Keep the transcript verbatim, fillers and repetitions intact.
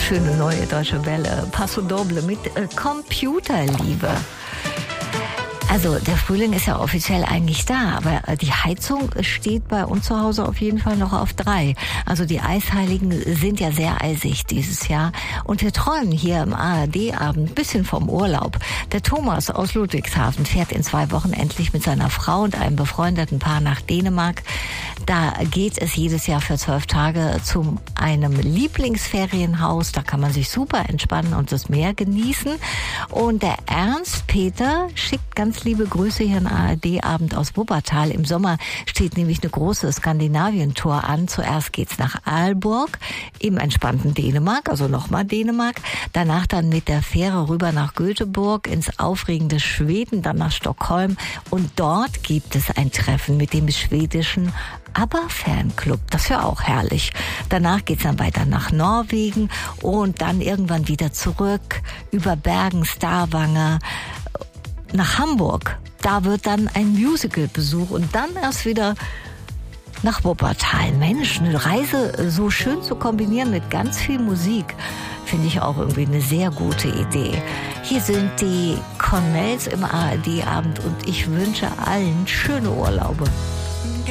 schöne neue deutsche Welle. Paso Doble mit äh, Computerliebe. Also der Frühling ist ja offiziell eigentlich da, aber die Heizung steht bei uns zu Hause auf jeden Fall noch auf drei. Also die Eisheiligen sind ja sehr eisig dieses Jahr und wir träumen hier im A R D-Abend ein bisschen vom Urlaub. Der Thomas aus Ludwigshafen fährt in zwei Wochen endlich mit seiner Frau und einem befreundeten Paar nach Dänemark. Da geht es jedes Jahr für zwölf Tage zu einem Lieblingsferienhaus. Da kann man sich super entspannen und das Meer genießen. Und der Ernst Peter schickt ganz liebe Grüße hier im A R D-Abend aus Wuppertal. Im Sommer steht nämlich eine große Skandinavien-Tour an. Zuerst geht's nach Aalborg im entspannten Dänemark, also nochmal Dänemark. Danach dann mit der Fähre rüber nach Göteborg ins aufregende Schweden, dann nach Stockholm. Und dort gibt es ein Treffen mit dem schwedischen ABBA-Fanclub. Das wäre auch herrlich. Danach geht's dann weiter nach Norwegen und dann irgendwann wieder zurück über Bergen, Stavanger nach Hamburg. Da wird dann ein Musical-Besuch und dann erst wieder nach Wuppertal. Mensch, eine Reise so schön zu kombinieren mit ganz viel Musik, finde ich auch irgendwie eine sehr gute Idee. Hier sind die Cornells im A R D-Abend und ich wünsche allen schöne Urlaube.